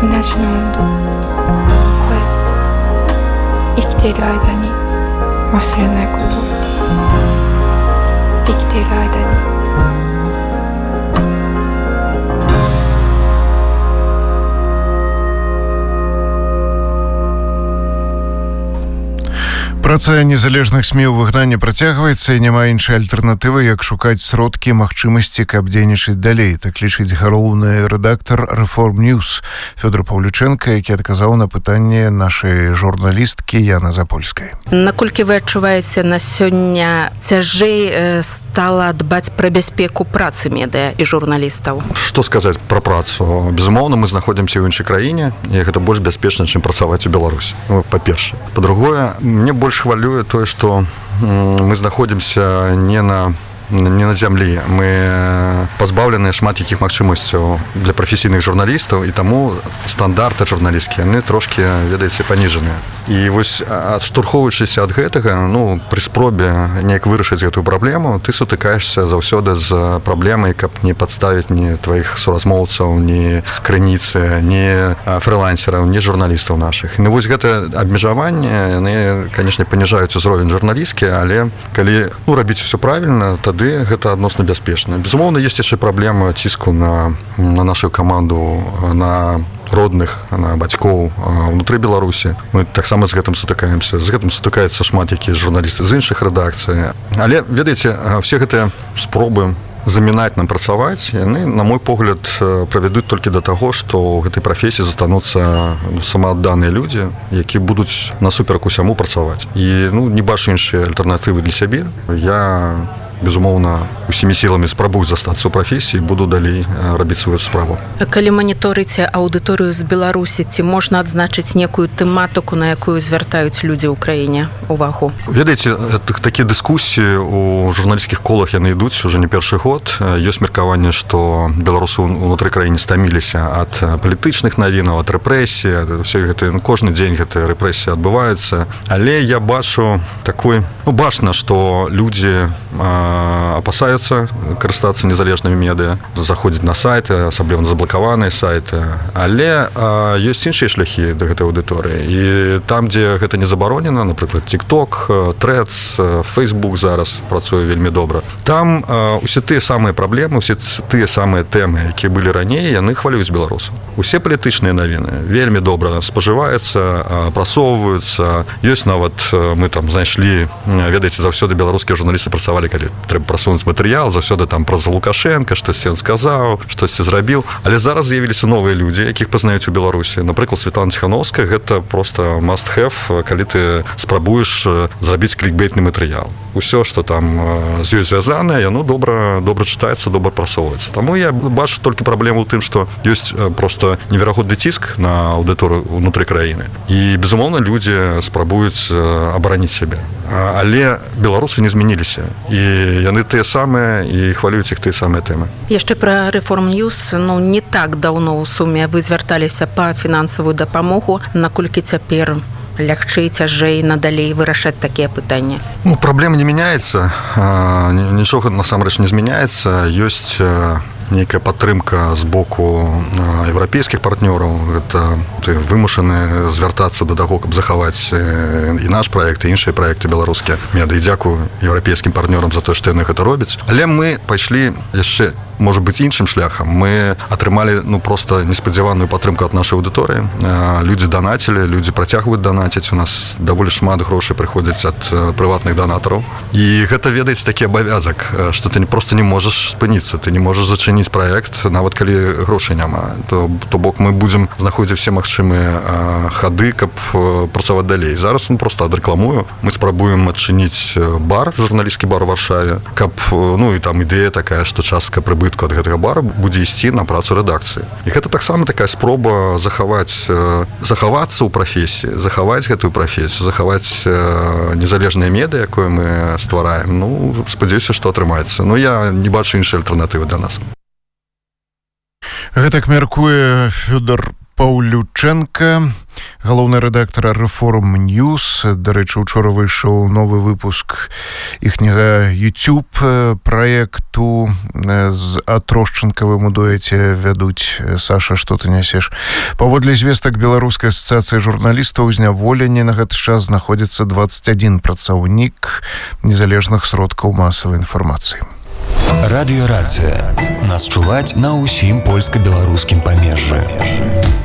同じの温度、声、生きている間に忘れないこと、生きている間に Праца незалежных СМІ ў выгнанні працягваецца і няма іншай альтэрнатывы, як шукаць сродкі і магчымасці, каб дзейнічаць далей. Так лічыць галоўны рэдактар Reform News Фёдор Паўлюченко, які адказаў на пытанне нашай журналісткі Яны Запольскай. Наколькі вы адчуваеце, на сёння цяжэй стала дбаць пра бяспеку працы медыа і журналістаў? Што сказаць пра працу? Безумоўна, мы знаходзімся ў іншай краіне, і гэта больш бяспечна, чым працаваць у Беларусі. Па-першае. Па-другое, мне больш хвалюе тое, што мы знаходзімся не на зямлі. Мы пазбаўленыя шмат якіх магчымасцяў для прафесійных журналістаў, і таму стандарты журналісцкія, яны трошкі, ведаеце, паніжаныя. І вось адштурхоўваючыся ад гэтага, пры спробе неяк вырашыць гэтую праблему, ты сутыкаешся заўсёды з праблемай, каб не падставіць ні тваіх суразмоўцаў, ні крыніцы, ні фрылансераў, ні журналістаў нашых. І вось гэта абмежаванне, яны, канешне, паніжаюць узровень журналісткі, але калі рабіць усё правільна, тады гэта адносна бяспечна. Безумоўна, ёсць яшчэ праблема ціску на нашу каманду, на родных, на бацькоў ўнутры Беларусі. Мы таксама з гэтым сутыкаемся. З гэтым сутыкаюцца шмат якія журналісты з іншых рэдакцый. Але, ведаеце, все гэтыя спробы замінаць нам працаваць, яны, на мой погляд, правядуць толькі да таго, што ў гэтай прафесіі застануцца самаадданыя людзі, які будуць насуперак усяму працаваць. І не бачу іншай альтэрнатывы для сябе. Я безумоўна, усімі сіламі спрабую застацца ў прафесіі, буду далей рабіць сваю справу. Калі маніторыце аўдыторыю з Беларусі, ці можна адзначыць некую тэматыку, на якую звяртаюць людзі ў краіне увагу? Ведаеце, такія дыскусіі ў журналісцкіх колах яны ідуць уже не першы год. Ёсць меркаванне, што беларусы ўнутры краіны стаміліся ад палітычных навінаў, ад рэпрэсій, кожны дзень гэтыя рэпрэсіі адбываюцца. Але я бачу такой, бачна, што людзі апасаюцца карыстацца незалежнымі медыа, заходзіць на сайты, асабліва на заблакаваныя сайты, але ёсць іншыя шляхі да гэтай аўдыторыі. І там, дзе гэта не забаронена, напрыклад, TikTok, Threads, Facebook зараз працуе вельмі добра. Там усе тыя самыя праблемы, усе тыя самыя тэмы, якія былі раней, яны хвалююць беларусаў. Усе палітычныя навіны вельмі добра спажываюцца, прасоўваюцца. Ёсць нават, мы там знайшлі, ведаеце, заўсёды беларускія журналісты працавалі, калі трэба прасунуць матэрыял, заўсёды там праз Лукашенка, штосьці ён сказаў, штосьці зрабіў. Але зараз з'явіліся новыя людзі, якіх пазнаюць у Беларусі. Напрыклад, Светлана Ціхановская, гэта проста must-have, калі ты спрабуеш зрабіць клікбейтны матэрыял. Усё, што там з ёй звязанае, яно добра чытаецца, добра прасоўваецца. Таму я бачу толькі праблему ў тым, што ёсць проста неверагодны ціск на аўдыторыю ўнутры краіны. І, безумоўна, людзі спрабуюць абараніць сябе. Але беларусы не змяніліся. І яны тыя самыя, і хвалююць іх тыя самыя тэмы. Яшчэ пра Reform News, не так даўно ў суме вы звярталіся па фінансавую дапамогу, наколькі цяпер лягчэй, цяжэй надалей вырашаць такія пытанні? Праблема не мяняецца, нічога насамрэч не змяняецца. Ёсць нейкая падтрымка з боку еўрапейскіх партнёраў. Гэта вымушаны звяртацца да таго, каб захаваць і наш праект, і іншыя праекты беларускія медыа. І дзякую еўрапейскім партнёрам за тое, што яны гэта робяць. Але мы пайшлі яшчэ, можа быць, іншым шляхам. Мы атрымалі проста неспадзяваную падтрымку ад нашай аўдыторыі. Людзі данацілі, людзі працягваюць данаціць. У нас даволі шмат грошай прыходзяць ад прыватных данатараў. І гэта, ведаеце, такі абавязак, што ты проста не можаш спыніцца, ты не можаш зачыніць праект, нават калі грошай няма. То бок мы будзем знаходзіць все магчымыя хады, каб працаваць далей. Зараз проста адрэкламую. Мы спрабуем адчыніць бар, журналісцкі бар у Варшаве, каб, і там ідэя такая, што частка прыбытку ад гэтага бара будзе ісці на працу рэдакцыі. І гэта таксама такая спроба захавацца ў прафесіі, захаваць гэтую прафесію, захаваць незалежныя медыа, якое мы ствараем. Спадзяюся, што атрымаецца. Я не бачу іншай альтэрнатывы для нас. Гэтак мяркуе Фёдор Паўлюченко, галоўны рэдактар Reform News. Дарэчы, учора выйшаў новы выпуск іхняга YouTube праекту з Атрошчынкавым у дуэце вядуць. Саша, што ты нясеш? Паводле звестак Беларускай асацыяцыі журналістаў, у зняволенні на гэты час знаходзіцца 21 працаўнік незалежных сродкаў масавай інфармацыі. Радыёрацыя. Нас чуваць на ўсім польска-беларускім памежжы.